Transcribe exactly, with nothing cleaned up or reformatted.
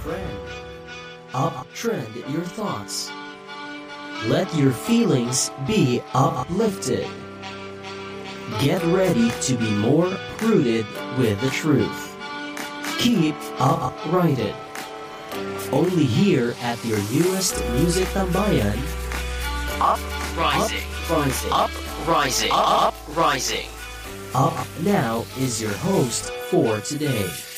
friend. Uptrend your thoughts. Let your feelings be uplifted. Get ready to be more rooted with the truth. Keep uprighted. Only here at your newest Music Tambayan, Uprising. Uprising. Uprising. Uprising. Up now is your host for today.